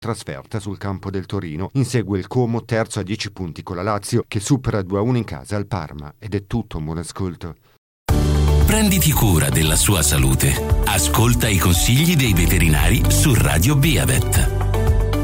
trasferta sul campo del Torino. Insegue il Como, terzo a 10 punti con la Lazio, che supera 2-1 in casa al Parma. Ed è tutto, buon ascolto. Prenditi cura della sua salute. Ascolta i consigli dei veterinari su Radio Beavet.